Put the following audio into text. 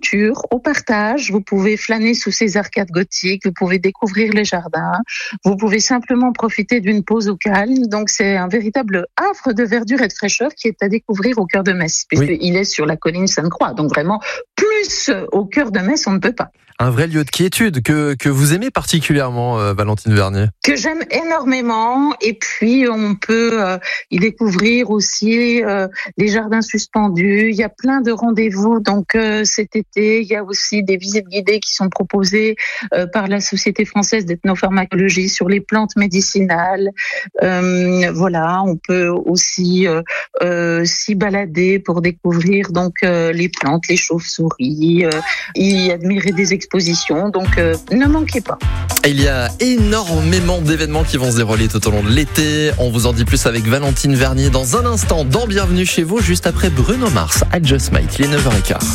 nature, au partage. Vous pouvez flâner sous ces arcades gothiques, vous pouvez découvrir les jardins, vous pouvez simplement profiter d'une pause au calme. Donc c'est un véritable havre de verdure et de fraîcheur qui est à découvrir au cœur de Metz, puisqu'il est sur la colline Sainte-Croix. Donc vraiment, plus au cœur de Metz, on ne peut pas. Un vrai lieu de quiétude que vous aimez particulièrement, Valentine Vernier. Que j'aime énormément, et puis on peut y découvrir aussi les jardins suspendus. Il y a plein de rendez-vous donc cet été. Il y a aussi des visites guidées qui sont proposées par la Société française d'ethnopharmacologie sur les plantes médicinales. Voilà, on peut aussi s'y balader pour découvrir donc les plantes, les chauves-souris, y admirer des expositions. Donc ne manquez pas. Il y a énormément d'événements qui vont se dérouler tout au long de l'été. On vous en dit plus avec Valentine Vernier dans un instant dans Bienvenue chez vous, juste après Bruno Mars, I Just Might. Il est 9h15.